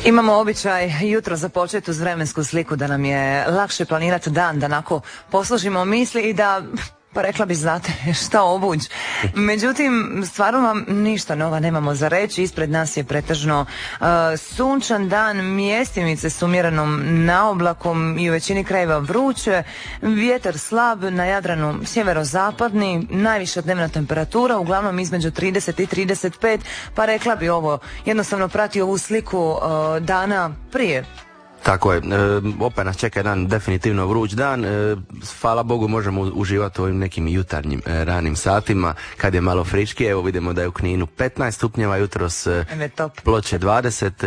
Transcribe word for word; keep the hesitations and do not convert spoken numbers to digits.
Imamo običaj jutro započeti uz vremensku sliku da nam je lakše planirati dan, da onako posložimo misli i da, pa rekla bi, znate šta obuć. Međutim, stvarno vam ništa nova nemamo za reći. Ispred nas je pretežno uh, sunčan dan, mjestimice s umjerenom naoblakom i u većini krajeva vruće, vjetar slab, na Jadranu sjeverozapadni, najviša dnevna temperatura uglavnom između trideset i trideset pet, pa rekla bi ovo, jednostavno prati ovu sliku uh, dana prije. Tako je, e, opet nas čeka jedan definitivno vruć dan, e, hvala Bogu možemo uživati u ovim nekim jutarnjim e, ranim satima kad je malo friškije. Evo vidimo da je u Kninu petnaest stupnjeva jutros, e, Ploče dvadeset,